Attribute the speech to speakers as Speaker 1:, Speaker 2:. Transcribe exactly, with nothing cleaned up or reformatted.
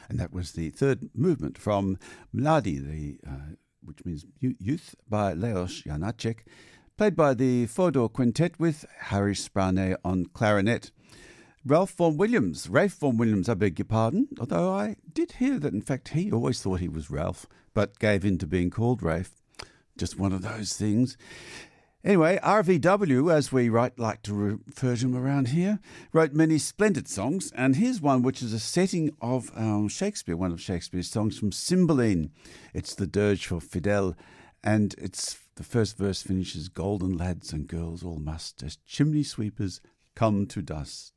Speaker 1: And that was the third movement from Mladi, the, uh, which means youth, by Leos Janacek, played by the Fodor Quintet with Harry Sprane on clarinet. Ralph Vaughan Williams, Rafe Vaughan Williams, I beg your pardon, although I did hear that in fact he always thought he was Ralph, but gave in to being called Rafe. Just one of those things. Anyway, R V W, as we right like to refer to him around here, wrote many splendid songs, and here's one which is a setting of um, Shakespeare, one of Shakespeare's songs from Cymbeline. It's the dirge for Fidel, and it's the first verse finishes, golden lads and girls all must, as chimney sweepers come to dust.